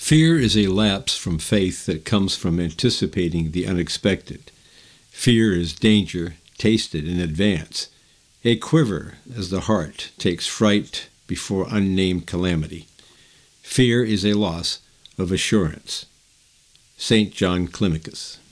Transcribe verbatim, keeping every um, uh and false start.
Fear is a lapse from faith that comes from anticipating the unexpected. Fear is danger tasted in advance, a quiver as the heart takes fright before unnamed calamity. Fear is a loss of assurance. Saint John Climacus.